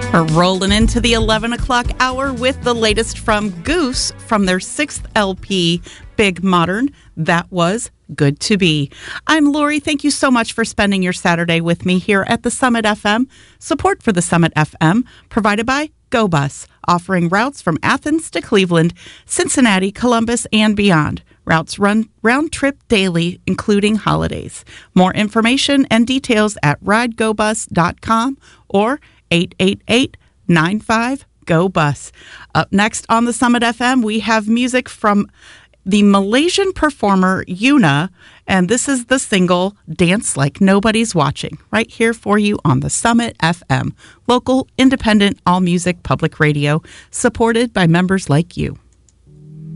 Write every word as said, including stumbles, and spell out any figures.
We're rolling into the eleven o'clock hour with the latest from Goose from their sixth L P, Big Modern. That was Good to Be. I'm Lori. Thank you so much for spending your Saturday with me here at the Summit F M. Support for the Summit F M provided by GoBus, offering routes from Athens to Cleveland, Cincinnati, Columbus, and beyond. Routes run round trip daily, including holidays. More information and details at ride go bus dot com or eight eight eight, nine five, G O, BUS. Up next on the Summit F M, we have music from the Malaysian performer Yuna, and this is the single Dance Like Nobody's Watching, right here for you on the Summit F M, local, independent, all-music public radio, supported by members like you.